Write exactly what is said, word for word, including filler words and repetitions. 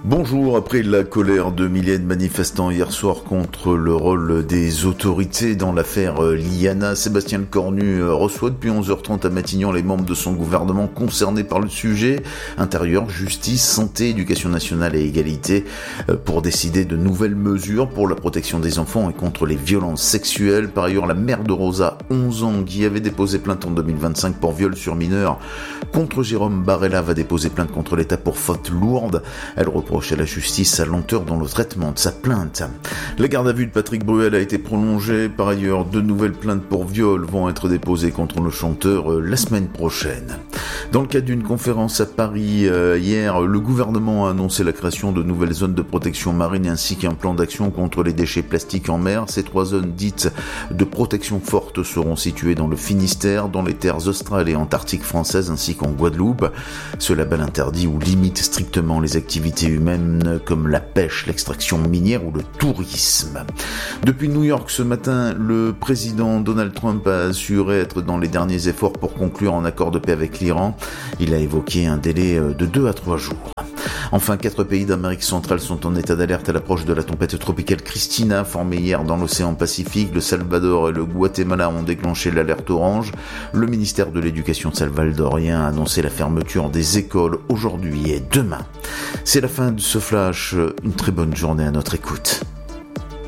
Bonjour, après la colère de milliers de manifestants hier soir contre le rôle des autorités dans l'affaire Liana, Sébastien Lecornu reçoit depuis onze heures trente à Matignon les membres de son gouvernement concernés par le sujet, intérieur, justice, santé, éducation nationale et égalité, pour décider de nouvelles mesures pour la protection des enfants et contre les violences sexuelles. Par ailleurs, la mère de Rosa, onze ans, qui avait déposé plainte en deux mille vingt-cinq pour viol sur mineur contre Jérôme Barella, va déposer plainte contre l'État pour faute lourde. Elle reproche à la justice sa lenteur dans le traitement de sa plainte. La garde à vue de Patrick Bruel a été prolongée. Par ailleurs, de nouvelles plaintes pour viol vont être déposées contre le chanteur euh, la semaine prochaine. Dans le cadre d'une conférence à Paris euh, hier, le gouvernement a annoncé la création de nouvelles zones de protection marine ainsi qu'un plan d'action contre les déchets plastiques en mer. Ces trois zones dites de protection forte seront situées dans le Finistère, dans les terres australes et antarctiques françaises ainsi qu'en Guadeloupe. Ce label interdit ou limite strictement les activités humaines comme la pêche, l'extraction minière ou le tourisme. Depuis New York ce matin, le président Donald Trump a assuré être dans les derniers efforts pour conclure un accord de paix avec l'Iran. Il a évoqué un délai de deux à trois jours. Enfin, quatre pays d'Amérique centrale sont en état d'alerte à l'approche de la tempête tropicale Christina, formée hier dans l'océan Pacifique. Le Salvador et le Guatemala ont déclenché l'alerte orange. Le ministère de l'Éducation salvadorien a annoncé la fermeture des écoles aujourd'hui et demain. C'est la fin de ce flash. Une très bonne journée à notre écoute.